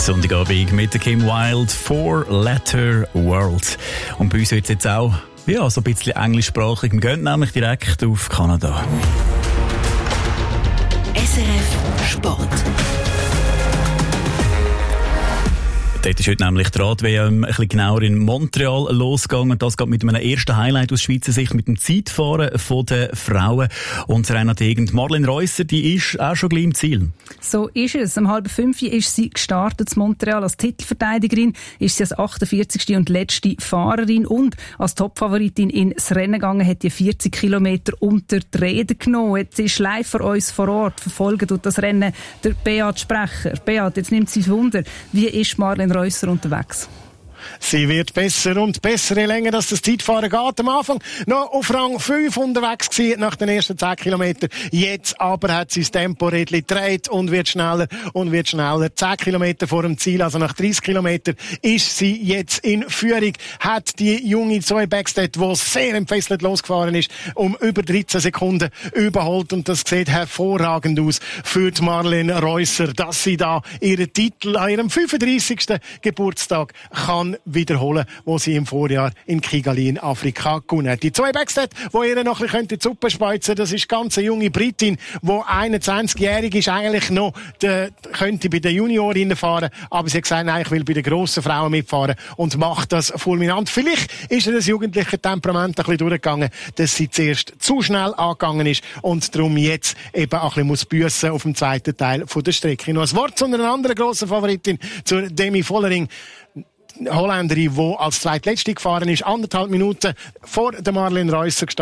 Sonntagabend mit der Kim Wilde, Four Letter World. Und bei uns wird es jetzt auch so ein bisschen englischsprachig. Wir gehen nämlich direkt auf Kanada. SRF Sport. Dort ist heute nämlich die Rad-WM ein bisschen genauer in Montreal losgegangen. Das geht mit einem ersten Highlight aus Schweizer Sicht, mit dem Zeitfahren der Frauen. Und Serena Degen, Marlene Reusser, die ist auch schon gleich im Ziel. So ist es. Um 4:30 ist sie gestartet in Montreal. Als Titelverteidigerin ist sie als 48. und letzte Fahrerin und als Topfavoritin ins Rennen gegangen, hat die 40 Kilometer unter die Räder genommen. Jetzt ist live für uns vor Ort, verfolgen tut das Rennen der Beat Sprecher. Beat, jetzt nimmt sie Wunder. Wie ist Marlene Reusser unterwegs? Sie wird besser und besser, je länger das Zeitfahren geht. Am Anfang noch auf Rang 5 unterwegs gewesen, nach den ersten 10 Kilometern. Jetzt aber hat sie das Temporädchen gedreht und wird schneller und wird schneller. 10 Kilometer vor dem Ziel, also nach 30 Kilometern, ist sie jetzt in Führung. Hat die junge Zoe Bäckstedt, die sehr entfesselt losgefahren ist, um über 13 Sekunden überholt. Und das sieht hervorragend aus für die Marlene Reusser, dass sie da ihren Titel an ihrem 35. Geburtstag kann wiederholen, wo sie im Vorjahr in Kigali in Afrika gewonnen hat. Die Zoe Bäckstedt, die ihr noch ein bisschen die Suppe speizen, das ist ganz eine junge Britin, die 21-jährig ist, eigentlich noch, könnte bei den Juniorinnen fahren, aber sie hat gesagt, nein, ich will bei den grossen Frauen mitfahren und macht das fulminant. Vielleicht ist ihr das jugendliche Temperament ein bisschen durchgegangen, dass sie zuerst zu schnell angegangen ist und darum jetzt eben ein bisschen muss büssen auf dem zweiten Teil der Strecke. Noch ein Wort zu einer anderen grossen Favoritin, zur Demi Vollering. Holländerin, die als zweitletzte gefahren ist, 1,5 Minuten vor der Marlene Reusser gestanden.